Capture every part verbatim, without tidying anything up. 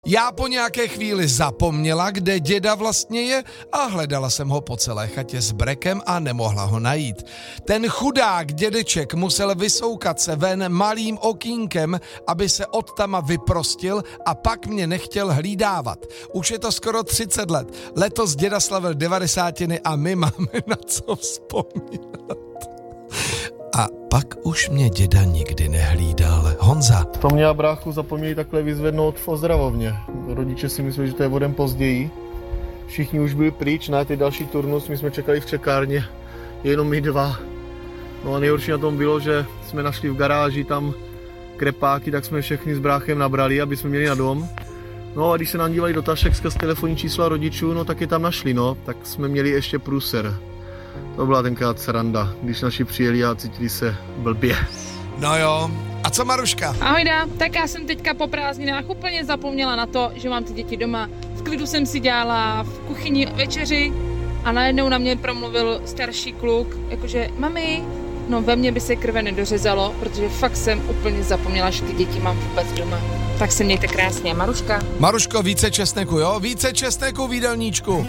Já po nějaké chvíli zapomněla, kde děda vlastně je a hledala jsem ho po celé chatě s brekem a nemohla ho najít. Ten chudák dědeček musel vysoukat se ven malým okýnkem, aby se odtama vyprostil a pak mě nechtěl hlídávat. Už je to skoro třicet let. Letos děda slavil devadesátiny a my máme na co vzpomínat. A pak už mě děda nikdy nehlídal. Honza. To mě a bráchu zapomněli takhle vyzvednout v ozdravovně. Rodiče si mysleli, že to je o den později. Všichni už byli pryč, na ty další turnus, my jsme čekali v čekárně, jenom my dva. No a nejhorší na tom bylo, že jsme našli v garáži tam krepáky, tak jsme všechny s bráchem nabrali, aby jsme měli na dom. No a když se nám dívali do tašek skrz telefonní čísla rodičů, no tak je tam našli, no. Tak jsme měli ještě průser. To byla tenkrát sranda, když naši přijeli a cítili se blbě. No jo, a co Maruška? Ahojda, tak já jsem teďka po prázdninách úplně zapomněla na to, že mám ty děti doma. V klidu jsem si dělala v kuchyni večeři a najednou na mě promluvil starší kluk, jakože mami, no ve mně by se krve nedořezalo, protože fakt jsem úplně zapomněla, že ty děti mám vůbec doma. Tak se mějte krásně, Maruška. Maruško, více česneku, jo? Více česneku v jídelníčku.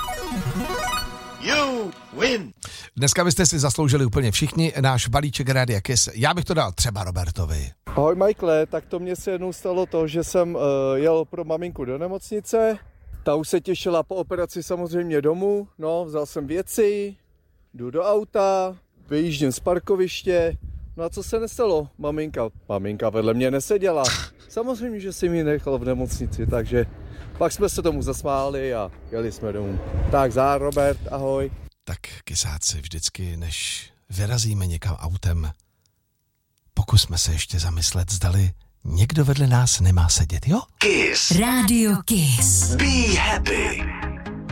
You win. Dneska byste si zasloužili úplně všichni náš balíček Rádia Kiss. Já bych to dal třeba Robertovi. Ahoj Michael, tak to mně se jednou stalo to, že jsem uh, jel pro maminku do nemocnice. Ta už se těšila po operaci samozřejmě domů. No, vzal jsem věci, jdu do auta, vyjíždím z parkoviště. No a co se nestalo? Maminka, maminka vedle mě neseděla. Samozřejmě, že jsem ji nechal v nemocnici, takže pak jsme se tomu zasmáli a jeli jsme domů. Tak zá, Robert, ahoj. Tak kysáci, vždycky, než vyrazíme někam autem, pokusme se ještě zamyslet, zdali někdo vedle nás nemá sedět, jo? Kiss. Radio Kiss. Be happy.